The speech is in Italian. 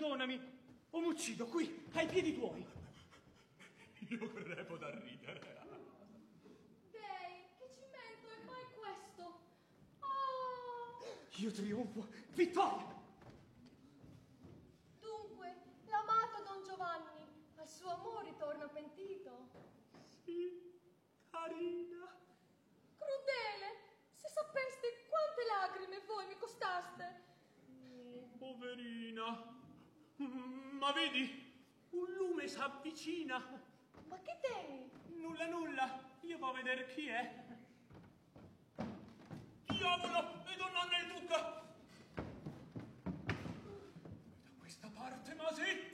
perdonami, o m'uccido qui, ai piedi tuoi. Io crepo da ridere. Dei, che cimento è mai questo? Oh! Io trionfo, vittoria! Dunque, l'amato Don Giovanni al suo amore torna pentito? Sì, carina. Crudele, se sapeste quante lacrime voi mi costaste. Oh, poverina. Ma vedi, un lume s'avvicina. Ma che temi? Nulla, nulla. Io vo' a vedere chi è. Diavolo, è donna Nel Duca. Da questa parte, ma sì.